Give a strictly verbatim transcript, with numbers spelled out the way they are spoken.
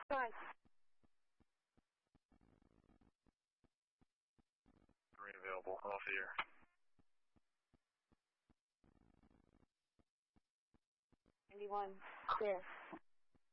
Five. Marine available, off the air. ninety-one, clear.